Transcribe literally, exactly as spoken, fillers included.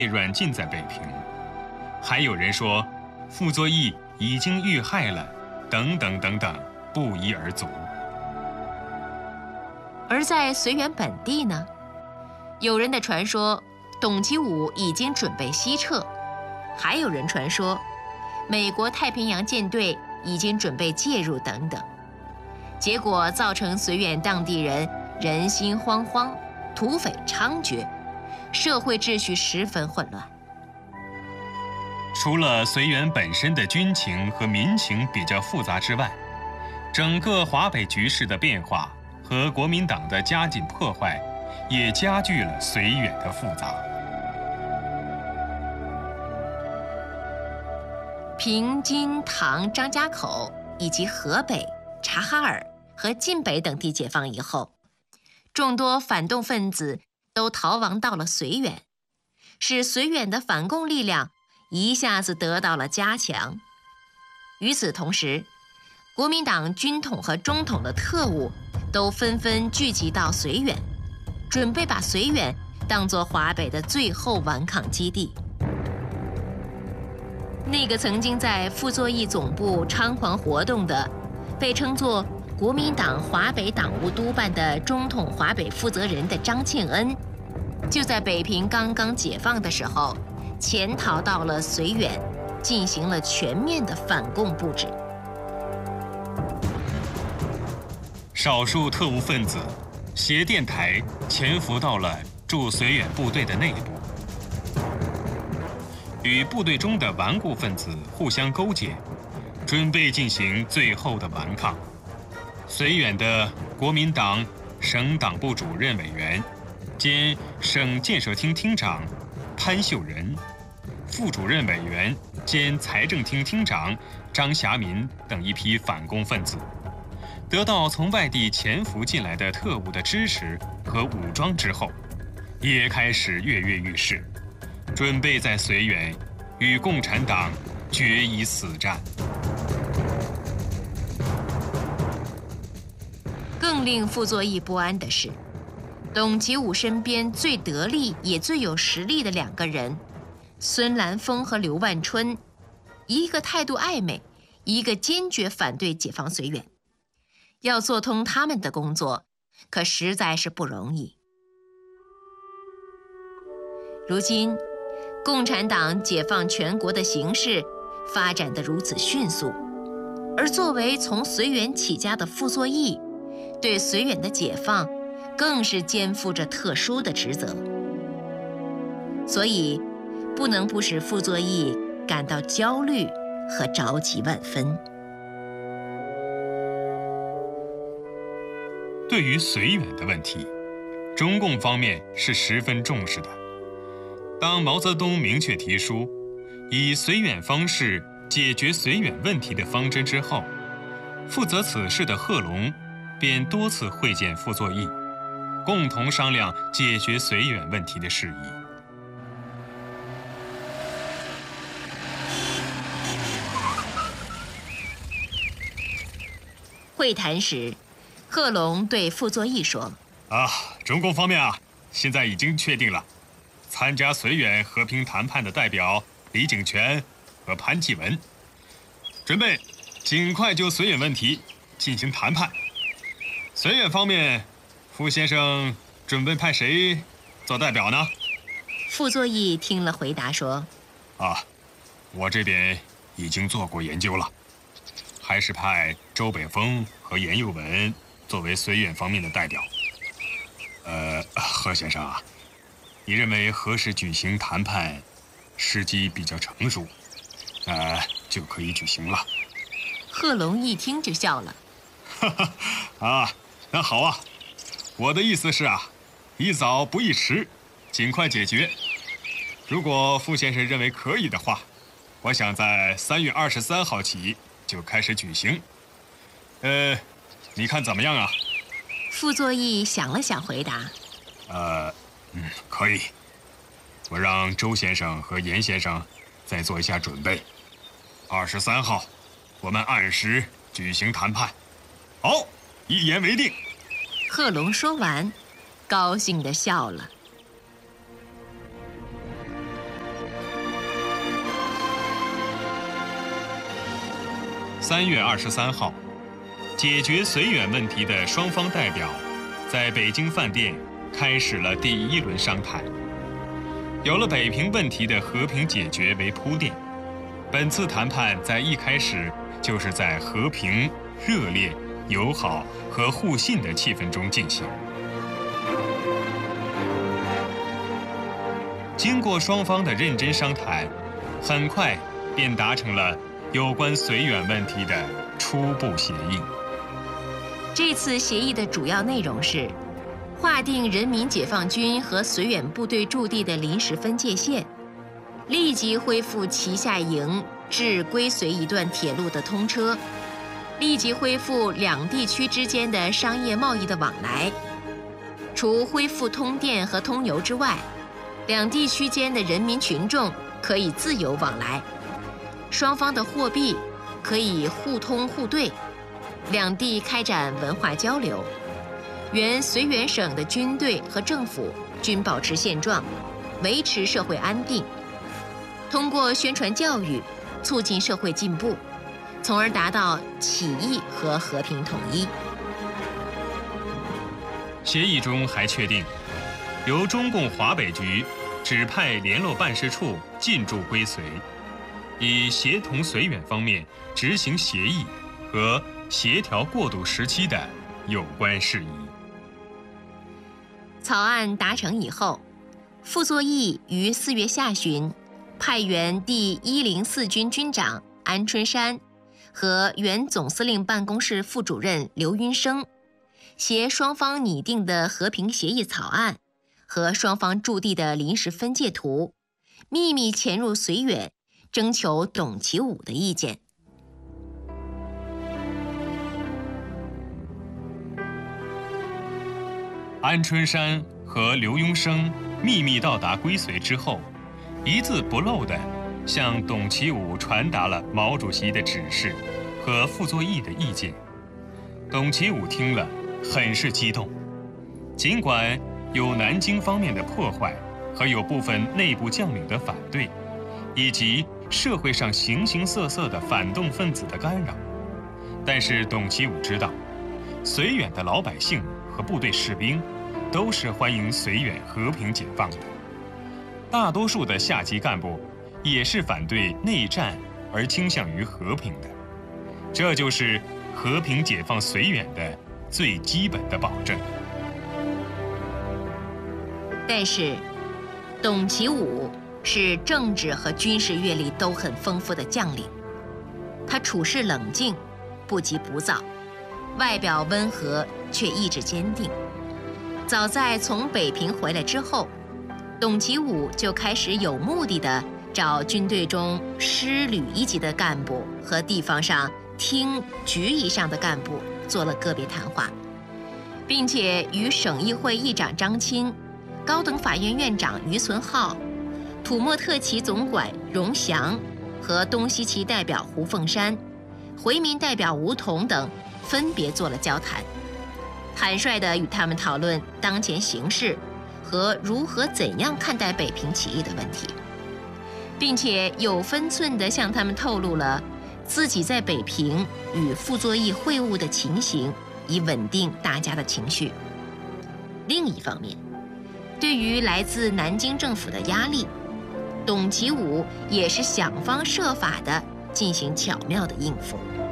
软禁在北平，还有人说傅作义已经遇害了，等等等等，不一而足。 而在绥远本地呢，有人的传说董其武已经准备西撤，还有人传说美国太平洋舰队已经准备介入等等，结果造成绥远当地人人心惶惶，土匪猖獗，社会秩序十分混乱。 除了绥远本身的军情和民情比较复杂之外，整个华北局势的变化和国民党的加紧破坏，也加剧了绥远的复杂。 平津、唐、张家口以及河北、察哈尔和晋北等地解放以后，众多反动分子都逃亡到了绥远，使绥远的反共力量一下子得到了加强。与此同时，国民党军统和中统的特务都纷纷聚集到绥远，准备把绥远当作华北的最后顽抗基地。那个曾经在傅作义总部猖狂活动的，被称作国民党华北党务督办的中统华北负责人的张庆恩，就在北平刚刚解放的时候，潜逃到了绥远，进行了全面的反共布置。 少数特务分子携电台潜伏到了驻绥远部队的内部，与部队中的顽固分子互相勾结，准备进行最后的顽抗。绥远的国民党省党部主任委员兼省建设厅厅长潘秀仁，副主任委员兼财政厅厅长张霞民等一批反共分子，得到从外地潜伏进来的特务的支持和武装之后，也开始跃跃欲试，准备在绥远与共产党决一死战。 更令傅作义不安的是，董其武身边最得力也最有实力的两个人，孙兰峰和刘万春，一个态度暧昧，一个坚决反对解放绥远。要做通他们的工作，可实在是不容易。如今，共产党解放全国的形势发展得如此迅速，而作为从绥远起家的傅作义，对绥远的解放更是肩负着特殊的职责，所以不能不使傅作义感到焦虑和着急万分。 对于绥远的问题，中共方面是十分重视的。当毛泽东明确提出以绥远方式解决绥远问题的方针之后，负责此事的贺龙便多次会见傅作义，共同商量解决绥远问题的事宜。 会谈时，贺龙对傅作义说：“ 啊，中共方面啊，现在已经确定了，参加绥远和平谈判的代表李井泉和潘基文，准备尽快就绥远问题进行谈判。绥远方面，傅先生准备派谁做代表呢？” 傅作义听了回答说：“ 啊，我这边已经做过研究了，还是派周北峰和严幼文作为绥远方面的代表。呃，贺先生啊，你认为何时举行谈判，时机比较成熟，呃，就可以举行了。” 贺龙一听就笑了：“ 哈哈，啊，那好啊，我的意思是啊，宜早不宜迟，尽快解决。如果傅先生认为可以的话，我想在三月二十三号起就开始举行。呃，你看怎么样啊？” 傅作义想了想，回答：“ 呃，嗯，可以。我让周先生和严先生再做一下准备。二十三号，我们按时举行谈判。好，一言为定。” 贺龙说完，高兴地笑了。 三月二十三号，解决绥远问题的双方代表在北京饭店开始了第一轮商谈。有了北平问题的和平解决为铺垫，本次谈判在一开始就是在和平、热烈、友好和互信的气氛中进行。经过双方的认真商谈，很快便达成了有关绥远问题的初步协议。 这次协议的主要内容是划定人民解放军和绥远部队驻地的临时分界线，立即恢复旗下营至归绥一段铁路的通车，立即恢复两地区之间的商业贸易的往来。除恢复通电和通邮之外，两地区间的人民群众可以自由往来，双方的货币可以互通互兑，两地开展文化交流。原绥远省的军队和政府均保持现状，维持社会安定。通过宣传教育，促进社会进步，从而达到起义和和平统一。 协议中还确定，由中共华北局指派联络办事处进驻归绥，以协同绥远方面执行协议和协调过渡时期的有关事宜。 草案达成以后，傅作义于四月下旬派原第一零四军军长安春山和原总司令办公室副主任刘云生，携双方拟定的和平协议草案和双方驻地的临时分界图，秘密潜入绥远，征求董其武的意见。 安春山和刘庸生秘密到达归绥之后，一字不漏地向董其武传达了毛主席的指示和傅作义的意见。董其武听了很是激动，尽管有南京方面的破坏和有部分内部将领的反对，以及社会上形形色色的反动分子的干扰，但是董其武知道，绥远的老百姓和部队士兵都是欢迎绥远和平解放的，大多数的下级干部也是反对内战而倾向于和平的，这就是和平解放绥远的最基本的保证。 但是，董其武是政治和军事阅历都很丰富的将领，他处事冷静，不急不躁，外表温和却意志坚定。早在从北平回来之后，董其武就开始有目的地找军队中师旅一级的干部和地方上厅局以上的干部做了个别谈话，并且与省议会议长张钦、高等法院院长于存浩、土默特旗总管荣祥和东西旗代表胡凤山、回民代表吴彤等分别做了交谈，坦率地与他们讨论当前形势和如何怎样看待北平起义的问题，并且有分寸地向他们透露了自己在北平与傅作义会晤的情形，以稳定大家的情绪。另一方面，对于来自南京政府的压力，董其武也是想方设法地进行巧妙的应付。